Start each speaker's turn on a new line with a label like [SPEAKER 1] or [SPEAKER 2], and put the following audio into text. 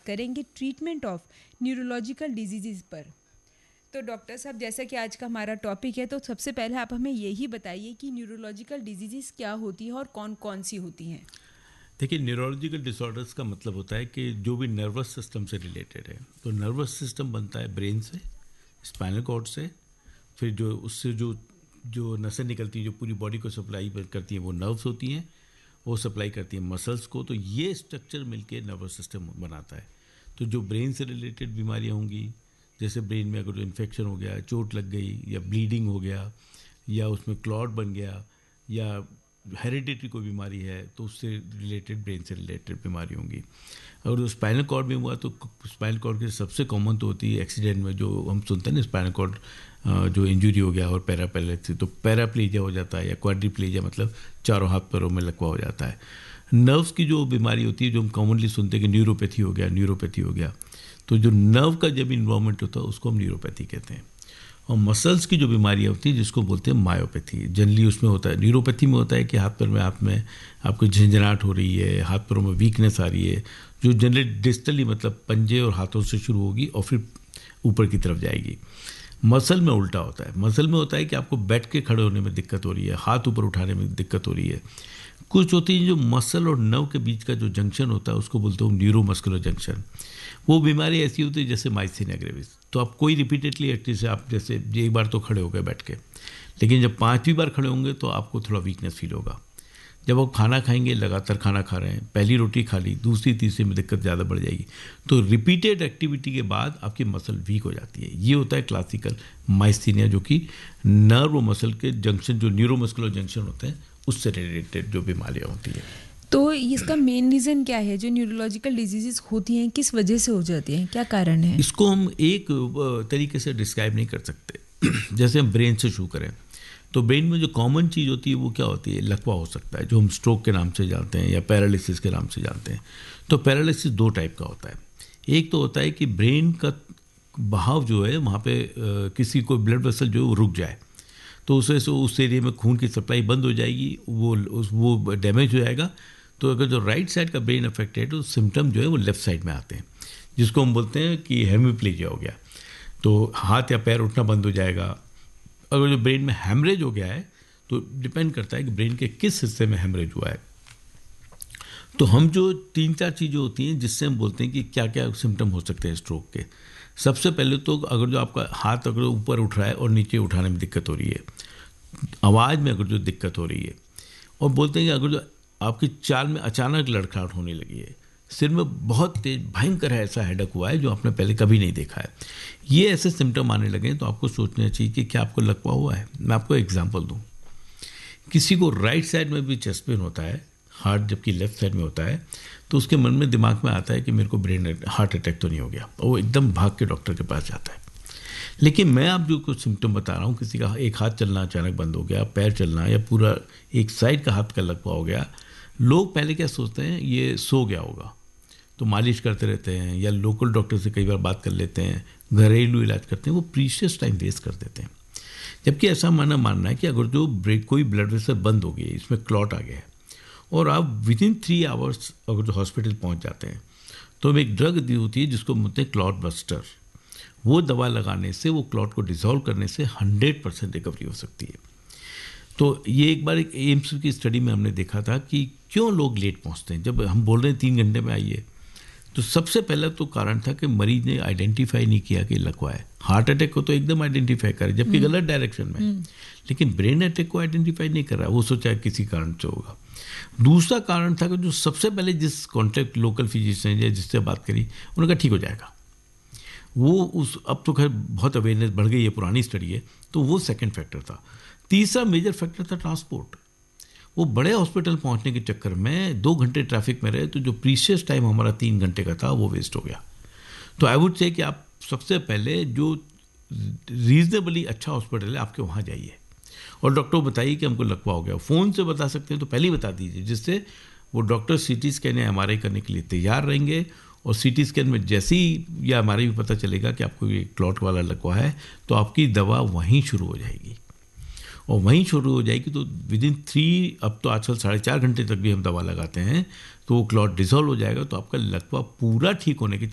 [SPEAKER 1] करेंगे treatment of neurological disease पर। तो डॉक्टर साहब, जैसा कि आज का हमारा टॉपिक है, तो सबसे पहले आप हमें यही बताइए कि न्यूरोलॉजिकल डिजीज़ क्या होती है और कौन कौन सी होती हैं।
[SPEAKER 2] देखिए, न्यूरोलॉजिकल डिसऑर्डर्स का मतलब होता है कि जो भी नर्वस सिस्टम से रिलेटेड है। तो नर्वस सिस्टम बनता है ब्रेन से, स्पाइनल कॉर्ड से, फिर जो उससे जो जो नसें निकलती हैं जो पूरी बॉडी को सप्लाई करती हैं वो नर्व्स होती हैं, वो सप्लाई करती हैं मसल्स को। तो ये स्ट्रक्चर मिलके नर्वस सिस्टम बनाता है। तो जो ब्रेन से रिलेटेड बीमारियां होंगी, जैसे ब्रेन में अगर जो इन्फेक्शन हो गया, चोट लग गई, या ब्लीडिंग हो गया, या उसमें क्लॉट बन गया, या हेरिडिटरी कोई बीमारी है, तो उससे रिलेटेड, ब्रेन से रिलेटेड बीमारी होंगी। अगर वो स्पाइनल कॉर्ड में हुआ तो स्पाइनल कॉर्ड की सबसे कॉमन तो होती है एक्सीडेंट में, जो हम सुनते हैं ना, स्पाइनल कॉर्ड जो इंजरी हो गया और पैराप्लेजिया, तो पैराप्लेजिया हो जाता है, या क्वाड्रिप्लेजिया मतलब चारों हाथ पैरों में लकवा हो जाता है। नर्व्स की जो बीमारी होती है, जो हम कॉमनली सुनते हैं कि न्यूरोपैथी हो गया, तो जो नर्व का जब इन्वॉल्वमेंट होता है उसको हम न्यूरोपैथी कहते हैं। और मसल्स की जो बीमारियाँ होती हैं जिसको बोलते हैं मायोपैथी, जनरली उसमें होता है, न्यूरोपैथी में होता है कि हाथ पैर में आपको झंझनाहट हो रही है, हाथ पैरों में वीकनेस आ रही है, जो जनरली डिस्टली मतलब पंजे और हाथों से शुरू होगी और फिर ऊपर की तरफ जाएगी। मसल में उल्टा होता है, मसल में होता है कि आपको बैठ के खड़े होने में दिक्कत हो रही है, हाथ ऊपर उठाने में दिक्कत हो रही है। कुछ होती है जो मसल और नर्व के बीच का जो जंक्शन होता है उसको बोलते हैं न्यूरोमस्कुलर जंक्शन। वो बीमारी ऐसी होती है जैसे माइस्थीनिया ग्रेविस। तो आप कोई रिपीटेडली एक्टिव से, आप जैसे एक बार तो खड़े हो गए बैठ के, लेकिन जब 5वीं बार खड़े होंगे तो आपको थोड़ा वीकनेस फील होगा। जब आप खाना खाएंगे, लगातार खाना खा रहे हैं, पहली रोटी खा ली, दूसरी तीसरी में दिक्कत ज़्यादा बढ़ जाएगी। तो रिपीटेड एक्टिविटी के बाद आपकी मसल वीक हो जाती है। ये होता है क्लासिकल माइस्थीनिया, जो कि नर्व और मसल के जंक्शन, जो न्यूरोमस्कुलर जंक्शन होते हैं, उससे रिलेटेड जो बीमारियाँ होती है।
[SPEAKER 1] तो इसका मेन रीज़न क्या है? जो न्यूरोलॉजिकल डिजीज़ होती हैं किस वजह से हो जाती हैं, क्या कारण है?
[SPEAKER 2] इसको हम एक तरीके से डिस्क्राइब नहीं कर सकते। जैसे हम ब्रेन से शुरू करें तो ब्रेन में जो कॉमन चीज़ होती है वो क्या होती है? लकवा हो सकता है, जो हम स्ट्रोक के नाम से जानते हैं या पैरालिसिस के नाम से जानते हैं। तो पैरालिसिस 2 टाइप का होता है। एक तो होता है कि ब्रेन का बहाव जो है वहाँ पे किसी को ब्लड वेसल जो है वो रुक जाए, तो उससे उस एरिया में खून की सप्लाई बंद हो जाएगी, वो डैमेज हो जाएगा। तो अगर जो राइट साइड का ब्रेन अफेक्ट है तो सिम्टम जो है वो लेफ्ट साइड में आते हैं, जिसको हम बोलते हैं कि हेमिप्लेजिया हो गया। तो हाथ या पैर उठना बंद हो जाएगा। अगर जो ब्रेन में हेमरेज हो गया है तो डिपेंड करता है कि ब्रेन के किस हिस्से में हेमरेज हुआ है। तो हम जो 3-4 चीज़ें होती हैं जिससे हम बोलते हैं कि क्या क्या सिम्टम हो सकते हैं स्ट्रोक के। सबसे पहले तो अगर जो आपका हाथ अगर ऊपर उठ रहा है और नीचे उठाने में दिक्कत हो रही है, आवाज़ में अगर जो दिक्कत हो रही है, और बोलते हैं कि अगर जो आपकी चाल में अचानक लड़खड़ाहट होने लगी है, सिर में बहुत तेज भयंकर है ऐसा हेडक हुआ है जो आपने पहले कभी नहीं देखा है, ये ऐसे सिम्टम आने लगे तो आपको सोचना चाहिए कि क्या आपको लकवा हुआ है। मैं आपको एग्जांपल दूं, किसी को राइट साइड में भी चेस्ट पेन होता है, हार्ट जबकि लेफ्ट साइड में होता है, तो उसके मन में दिमाग में आता है कि मेरे को हार्ट अटैक तो नहीं हो गया, और वो एकदम भाग के डॉक्टर के पास जाता है। लेकिन मैं आप जो कुछ सिम्टम बता रहा हूँ, किसी का एक हाथ चलना अचानक बंद हो गया, पैर चलना, या पूरा एक साइड का हाथ का लकवा हो गया, लोग पहले क्या सोचते हैं ये सो गया होगा, तो मालिश करते रहते हैं या लोकल डॉक्टर से कई बार बात कर लेते हैं, घरेलू इलाज करते हैं, वो प्रीशियस टाइम वेस्ट कर देते हैं। जबकि ऐसा मानना है कि अगर जो कोई ब्लड वेसल बंद हो गई, इसमें क्लॉट आ गया है, और आप विदिन 3 आवर्स अगर जो हॉस्पिटल पहुंच जाते हैं, तो हमें एक ड्रग दी होती है जिसको बोलते हैं क्लॉट बस्टर। वो दवा लगाने से, वो क्लॉट को डिसॉल्व करने से 100% रिकवरी हो सकती है। तो ये एक बार एक एम्स की स्टडी में हमने देखा था कि क्यों लोग लेट पहुंचते हैं। जब हम बोल रहे हैं 3 घंटे में आइए, तो सबसे पहला तो कारण था कि मरीज ने आइडेंटिफाई नहीं किया कि लकवा है। हार्ट अटैक को तो एकदम आइडेंटिफाई करे, जबकि गलत डायरेक्शन में, लेकिन ब्रेन अटैक को आइडेंटिफाई नहीं कर रहा, वो सोचा किसी कारण से होगा। दूसरा कारण था कि जो सबसे पहले जिस कॉन्टैक्ट लोकल फिजिशियन या जिससे बात करी, उन्होंने कहा ठीक हो जाएगा, वो अब तो खैर बहुत अवेयरनेस बढ़ गई है, पुरानी स्टडी है, तो वो सेकंड फैक्टर था। तीसरा मेजर फैक्टर था ट्रांसपोर्ट। वो बड़े हॉस्पिटल पहुंचने के चक्कर में 2 घंटे ट्रैफिक में रहे, तो जो प्रीशियस टाइम हमारा 3 घंटे का था वो वेस्ट हो गया। तो आई वुड से कि आप सबसे पहले जो रीजनेबली अच्छा हॉस्पिटल है आपके वहाँ जाइए, और डॉक्टर को बताइए कि हमको लकवा हो गया। फ़ोन से बता सकते हैं तो पहले ही बता दीजिए, जिससे वो डॉक्टर CT स्कैन या MRI करने के लिए तैयार रहेंगे, और CT स्कैन में जैसे ही या MRI भी पता चलेगा कि आपको ये क्लॉट वाला लकवा है, तो आपकी दवा वहीं शुरू हो जाएगी, और वहीं शुरू हो जाएगी। तो विदिन 3, अब तो आजकल 4.5 घंटे तक भी हम दवा लगाते हैं, तो वो क्लॉट डिसॉल्व हो जाएगा, तो आपका लकवा पूरा ठीक होने के